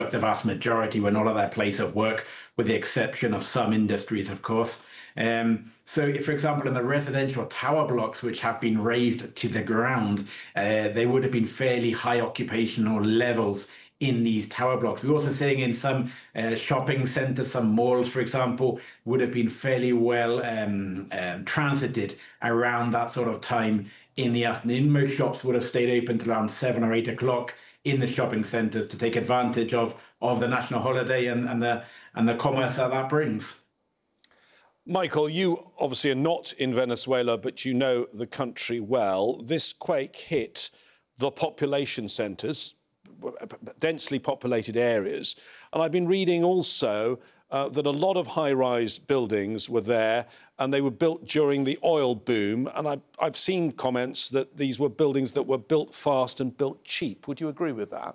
the vast majority were not at their place of work, with the exception of some industries, of course. So, for example, in the residential tower blocks, which have been razed to the ground, there would have been fairly high occupational levels in these tower blocks. We're also seeing in some shopping centers, some malls, for example, would have been fairly well transited around that sort of time in the afternoon. Most shops would have stayed open till around 7 or 8 o'clock in the shopping centers to take advantage of the national holiday and the commerce that brings. Michael, you obviously are not in Venezuela, but you know the country well. This quake hit the population centres, densely populated areas. And I've been reading also that a lot of high-rise buildings were there and they were built during the oil boom. And I've seen comments that these were buildings that were built fast and built cheap. Would you agree with that?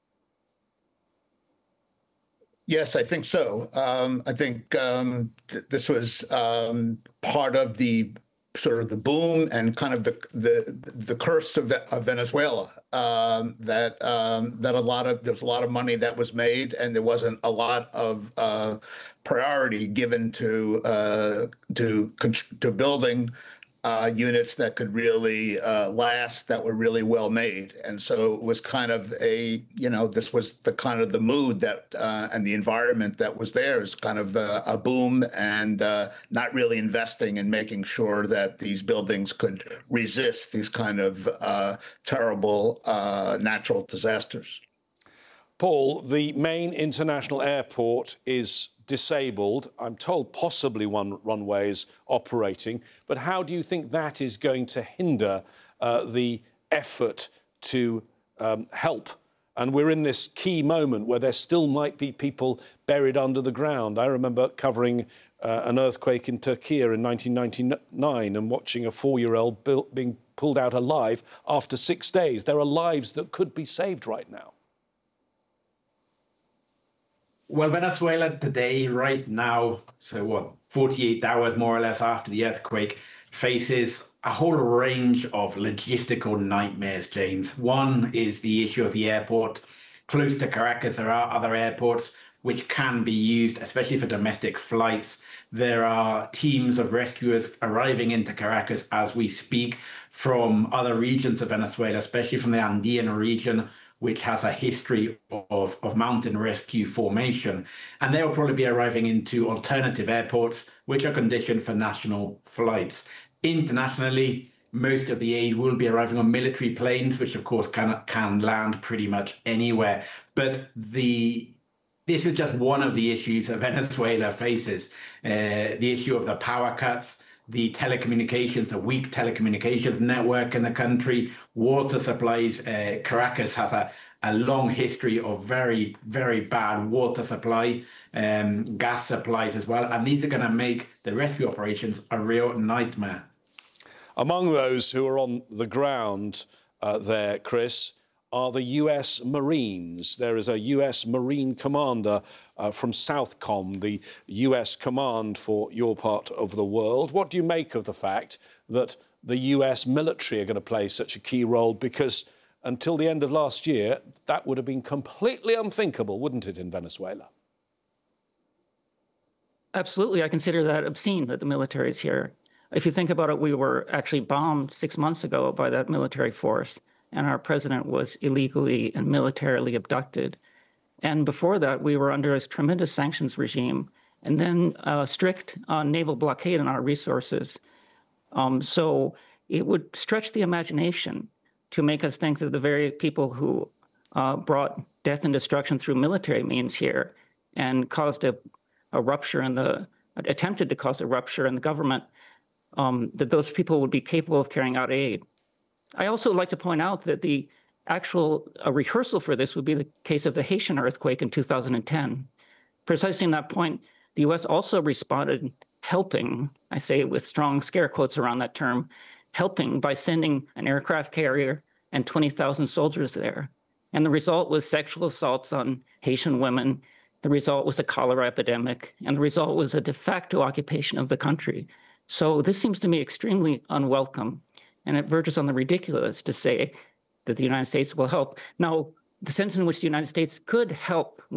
Yes, I think so. I think this was part of the sort of the boom and kind of the curse of Venezuela. That there's a lot of money that was made, and there wasn't a lot of priority given to building units that could really last, that were really well made. And so it was kind of this was the kind of the mood that and the environment that was there is kind of a boom, and not really investing in making sure that these buildings could resist these kind of terrible natural disasters. Paul, the main international airport is disabled. I'm told possibly one runway is operating. But how do you think that is going to hinder the effort to help? And we're in this key moment where there still might be people buried under the ground. I remember covering an earthquake in Turkey in 1999 and watching a 4-year-old being pulled out alive after 6 days. There are lives that could be saved right now. Well, Venezuela today, right now, so 48 hours more or less after the earthquake, faces a whole range of logistical nightmares, James. One is the issue of the airport. Close to Caracas, there are other airports which can be used, especially for domestic flights. There are teams of rescuers arriving into Caracas as we speak from other regions of Venezuela, especially from the Andean region, which has a history of mountain rescue formation. And they'll probably be arriving into alternative airports, which are conditioned for national flights. Internationally, most of the aid will be arriving on military planes, which of course can land pretty much anywhere. But this is just one of the issues that Venezuela faces. The issue of the power cuts, the telecommunications, a weak telecommunications network in the country, water supplies. Caracas has a long history of very, very bad water supply, gas supplies as well. And these are going to make the rescue operations a real nightmare. Among those who are on the ground there, Chris, are the US Marines. There is a US Marine commander from Southcom, the US command for your part of the world. What do you make of the fact that the US military are going to play such a key role? Because until the end of last year, that would have been completely unthinkable, wouldn't it, in Venezuela? Absolutely. I consider that obscene that the military is here. If you think about it, we were actually bombed 6 months ago by that military force, and our president was illegally and militarily abducted. And before that, we were under a tremendous sanctions regime, and then a strict naval blockade on our resources. So it would stretch the imagination to make us think that the very people who brought death and destruction through military means here and caused a rupture in attempted to cause a rupture in the government, that those people would be capable of carrying out aid. I also like to point out that the actual rehearsal for this would be the case of the Haitian earthquake in 2010. Precisely in that point, the U.S. also responded helping, I say it with strong scare quotes around that term, helping by sending an aircraft carrier and 20,000 soldiers there. And the result was sexual assaults on Haitian women. The result was a cholera epidemic. And the result was a de facto occupation of the country. So this seems to me extremely unwelcome. And it verges on the ridiculous to say that the United States will help. Now, the sense in which the United States could help